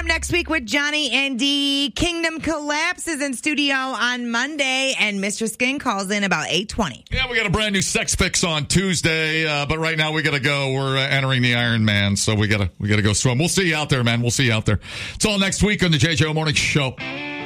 up next week with Johnny and Dee. Kingdom Collapses in studio on Monday, and Mr. Skin calls in about 8:20. Yeah, we got a brand new sex fix on Tuesday, but right now we got to go. We're entering the Iron Man, so we got to go swim. We'll see you out there, man. We'll see you out there. It's all next week on the JJO Morning Show.